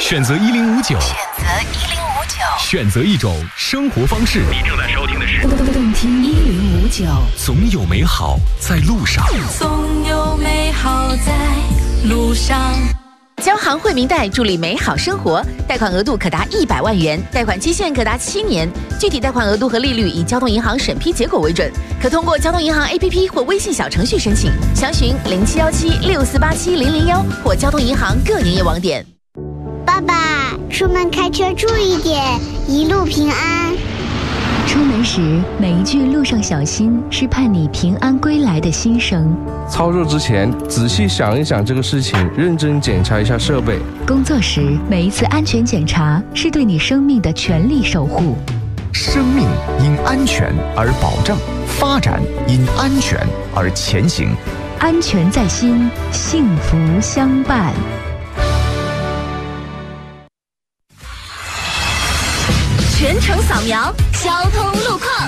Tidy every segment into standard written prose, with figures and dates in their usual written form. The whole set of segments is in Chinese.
选择1059，选择一种生活方式。 你正在收听的是动听1059， 总有美好在路上， 总有美好在路上。 交行惠民贷助力美好生活，贷款额度可达100万元，贷款期限可达7年，具体贷款额度和利率以交通银行审批结果为准，可通过交通银行 APP 或微信小程序申请，详询071764870001或交通银行各营业网点。 爸爸，出门开车注意点，一路平安。 出门时每一句路上小心是盼你平安归来的心声。 操作之前仔细想一想这个事情，认真检查一下设备。 工作时每一次安全检查是对你生命的全力守护。 生命因安全而保证，发展因安全而前行。 安全在心，幸福相伴。 全程扫描交通路况。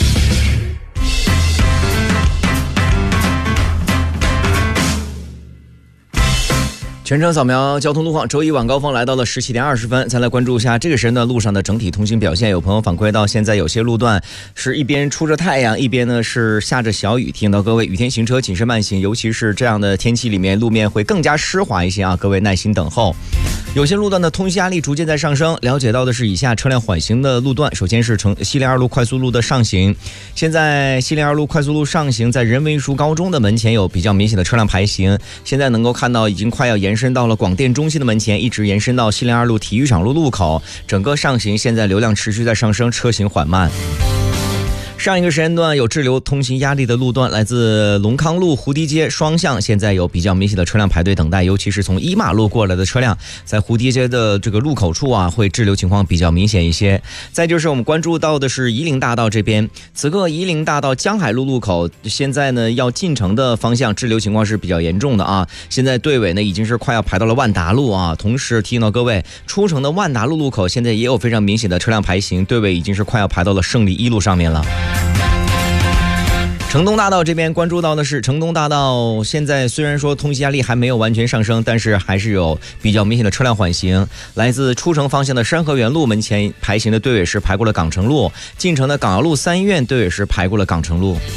全程扫描交通路况，周一晚高峰来到了17点20分，再来关注一下这个时间段路上的整体通行表现。有朋友反馈到，现在有些路段是一边出着太阳，一边呢是下着小雨，提醒到各位雨天行车谨慎慢行，尤其是这样的天气里面，路面会更加湿滑一些啊，各位耐心等候。有些路段的通行压力逐渐在上升，了解到的是以下车辆缓行的路段。首先是西陵2路快速路的上行，现在西陵2路快速路上行，在人文艺术高中的门前有比较明显的车辆排行，现在能够看到已经快要延伸到了广电中心的门前，一直延伸到西陵2路体育场路路口，整个上行现在流量持续在上升，车行缓慢。上一个时间段有滞留通行压力的路段，来自龙康路蝴蝶街双向，现在有比较明显的车辆排队等待，尤其是从一马路过来的车辆，在蝴蝶街的这个路口处啊，会滞留情况比较明显一些。再就是我们关注到的是夷陵大道这边，此刻夷陵大道江海路路口，现在呢要进城的方向滞留情况是比较严重的啊，现在队尾呢已经是快要排到了万达路啊，同时提醒到各位，出城的万达路路口现在也有非常明显的车辆排行，队尾已经是快要排到了胜利1路上面了。城东大道这边关注到的是，城东大道现在虽然说通行压力还没有完全上升，但是还是有比较明显的车辆缓行。来自出城方向的山河园路门前排行的队尾是排过了港城路，进城的港澳路3医院队尾是排过了港城路。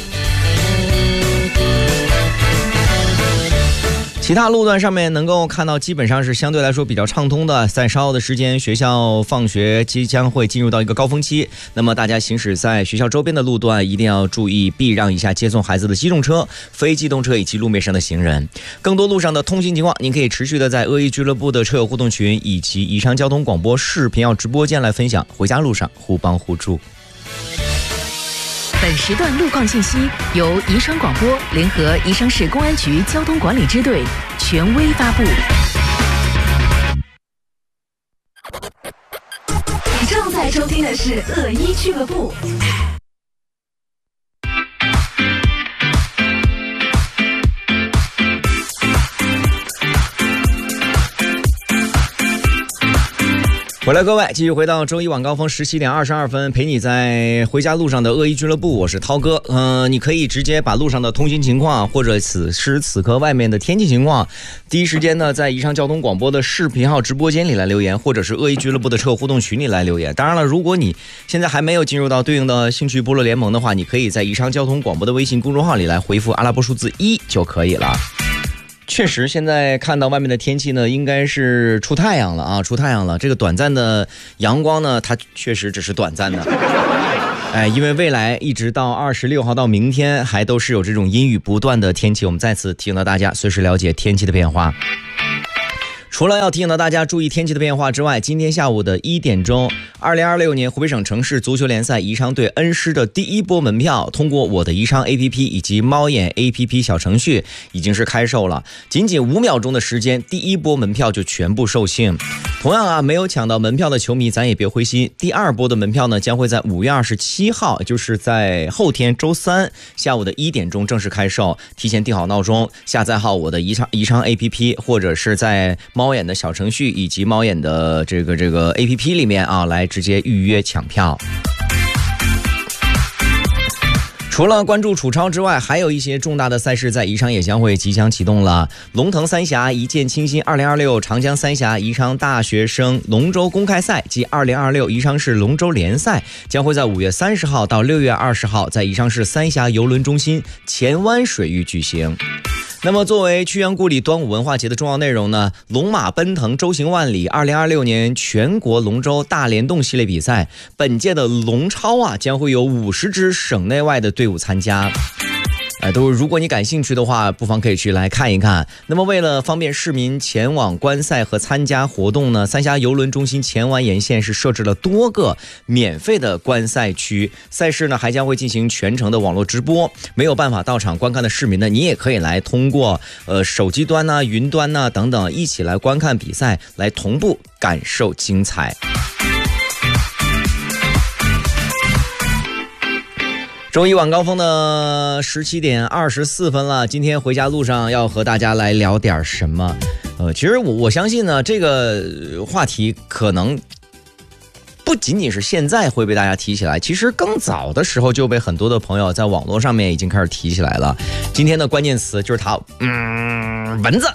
其他路段上面能够看到基本上是相对来说比较畅通的，在稍后的时间学校放学即将会进入到一个高峰期，那么大家行驶在学校周边的路段一定要注意避让一下接送孩子的机动车、非机动车以及路面上的行人。更多路上的通行情况您可以持续的在恶意俱乐部的车友互动群以及宜昌交通广播视频直播间来分享，回家路上互帮互助。 本时段路况信息由宜昌广播联合宜昌市公安局交通管理支队权威发布。 你正在收听的是恶一俱乐部。 回来各位，继续回到周一晚高峰17点22分，陪你在回家路上的恶意俱乐部，我是涛哥。你可以直接把路上的通行情况或者此时此刻外面的天气情况，第一时间呢在宜昌交通广播的视频号直播间里来留言，或者是恶意俱乐部的车友互动群里来留言。当然了，如果你现在还没有进入到对应的兴趣部落联盟的话，你可以在宜昌交通广播的微信公众号里来回复阿拉伯数字1就可以了。确实现在看到外面的天气呢，应该是出太阳了啊，出太阳了。这个短暂的阳光呢，它确实只是短暂的。因为未来一直到26号到明天还都是有这种阴雨不断的天气，我们再次提醒到大家随时了解天气的变化。除了要提醒到大家注意天气的变化之外，今天下午的1点钟，2026年湖北省城市足球联赛宜昌队恩施的第一波门票，通过我的宜昌 APP 以及猫眼 APP 小程序已经是开售了，仅仅5秒钟的时间，第一波门票就全部售罄。同样啊，没有抢到门票的球迷咱也别灰心，第二波的门票呢将会在5月27号，也就是在后天周三下午的1点钟正式开售，提前定好闹钟，下载好我的宜昌 APP， 或者是在猫眼的小程序以及猫眼的这个 APP 里面啊，来直接预约抢票。 除了关注楚超之外，还有一些重大的赛事在宜昌也将会即将启动了。龙腾三峡一见倾心2026长江三峡宜昌大学生龙舟公开赛及2026宜昌市龙舟联赛将会在5月30号到6月20号在宜昌市三峡邮轮中心前湾水域举行。那么作为屈原故里端午文化节的重要内容呢，龙马奔腾舟行万里2026年全国龙舟大联动系列比赛，本届的龙超将会有50支省内外的队伍参加。如果你感兴趣的话，不妨可以去来看一看。那么为了方便市民前往观赛和参加活动呢，三峡邮轮中心前湾沿线是设置了多个免费的观赛区，赛事呢还将会进行全程的网络直播。没有办法到场观看的市民呢，你也可以来通过手机端云端等等一起来观看比赛，来同步感受精彩。周一晚高峰的17点24分了，今天回家路上要和大家来聊点什么？其实我相信呢，这个话题可能不仅仅是现在会被大家提起来，其实更早的时候就被很多的朋友在网络上面已经开始提起来了。今天的关键词就是它，蚊子。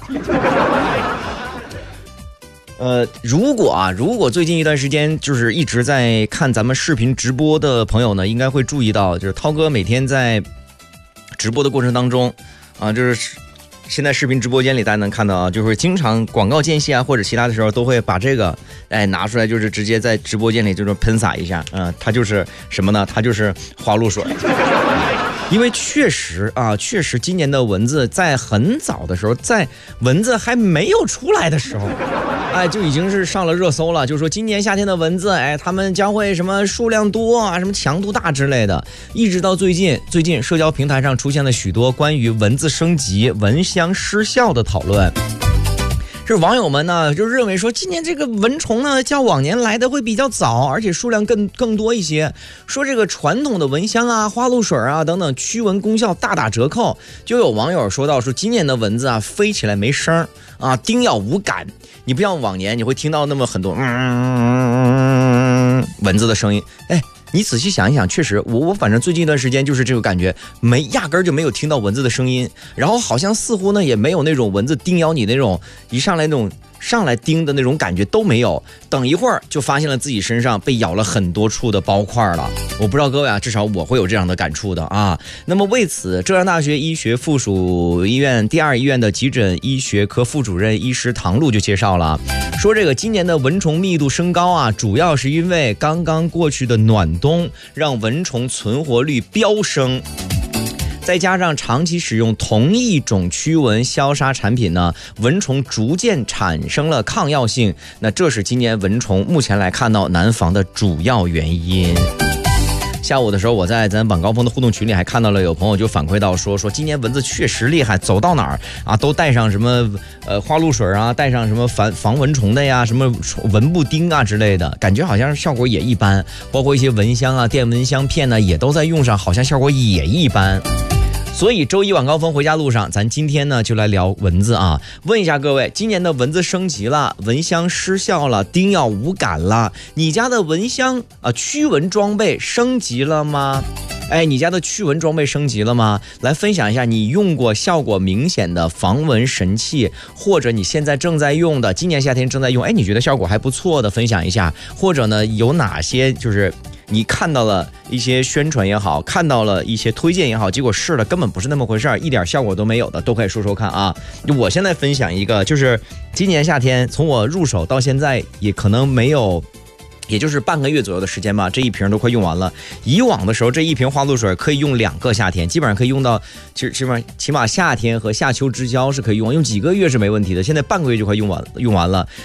如果最近一段时间就是一直在看咱们视频直播的朋友呢，应该会注意到，就是涛哥每天在直播的过程当中就是现在视频直播间里大家能看到就是经常广告间隙或者其他的时候都会把这个拿出来，就是直接在直播间里就是喷洒一下，它就是什么呢？它就是花露水。因为确实今年的蚊子在很早的时候，在蚊子还没有出来的时候，就已经是上了热搜了，就是说今年夏天的蚊子，它们将会什么数量多什么强度大之类的。一直到最近社交平台上出现了许多关于蚊子升级、蚊香失效的讨论。这网友们呢就认为说，今年这个蚊虫呢较往年来的会比较早，而且数量更多一些。说这个传统的蚊香花露水等等驱蚊功效大打折扣。就有网友说到说，今年的蚊子飞起来没声叮咬无感。你不像往年你会听到那么很多蚊子的声音。你仔细想一想，确实我反正最近一段时间就是这个感觉，压根儿就没有听到蚊子的声音，然后好像似乎呢也没有那种蚊子叮咬你那种一上来那种上来叮的那种感觉都没有，等一会儿就发现了自己身上被咬了很多处的包块了。我不知道各位至少我会有这样的感触的那么为此，浙江大学医学附属医院第2医院的急诊医学科副主任医师唐璐就介绍了，说这个今年的蚊虫密度升高主要是因为刚刚过去的暖冬让蚊虫存活率飙升，再加上长期使用同一种驱蚊消杀产品呢，蚊虫逐渐产生了抗药性，那这是今年蚊虫目前来看到难防的主要原因。下午的时候，我在咱晚高峰的互动群里还看到了有朋友就反馈到说今年蚊子确实厉害，走到哪儿都带上什么花露水带上什么防蚊虫的呀，什么蚊不叮之类的，感觉好像效果也一般。包括一些蚊香电蚊香片呢也都在用上，好像效果也一般。所以周一晚高峰回家路上，咱今天呢就来聊蚊子问一下各位，今年的蚊子升级了，蚊香失效了，叮咬无感了，你家的蚊香驱蚊装备升级了吗？你家的驱蚊装备升级了吗？来分享一下你用过效果明显的防蚊神器，或者你现在正在用的，今年夏天正在用，你觉得效果还不错的分享一下。或者呢有哪些就是你看到了一些宣传也好，看到了一些推荐也好，结果试了根本不是那么回事，一点效果都没有的，都可以说说看我现在分享一个，就是今年夏天从我入手到现在也可能没有，也就是半个月左右的时间吧，这一瓶都快用完了。以往的时候这一瓶花露水可以用2个夏天，基本上可以用到起码夏天和夏秋之交是可以用几个月是没问题的，现在半个月就快用完了。